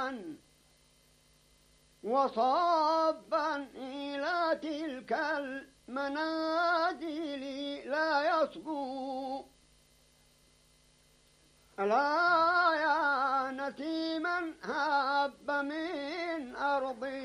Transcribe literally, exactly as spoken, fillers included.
وصابا إلى تلك المنازل لا يصبو. ألا يا نسيما هاب من أرض